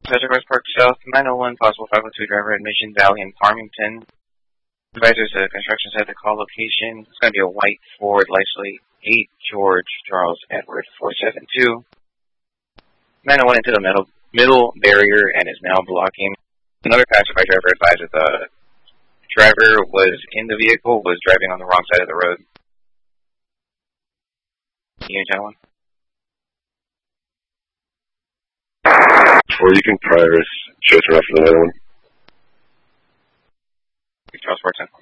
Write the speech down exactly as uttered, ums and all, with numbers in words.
Pleasure West Park South, nine oh one, possible five oh two driver at Mission Valley in Farmington. Advisors, uh, construction site, the call location. It's going to be a white Ford, license eight George Charles Edward four seven two. nine oh one into the middle, middle barrier and is now blocking. Another passerby driver advised that the driver was in the vehicle, was driving on the wrong side of the road. Unit ten one. Or you can prior us, chase her off for the other one. Charles four ten.